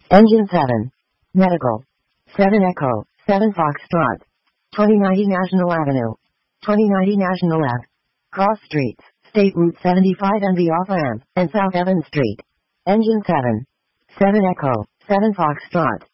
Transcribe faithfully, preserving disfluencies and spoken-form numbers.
Engine seven. Medical. seven Echo, seven Foxtrot. twenty ninety National Avenue. twenty ninety National Ave. Cross Streets, State Route seventy-five and the off-ramp, and South Evans Street. Engine seven. seven Echo, seven Foxtrot.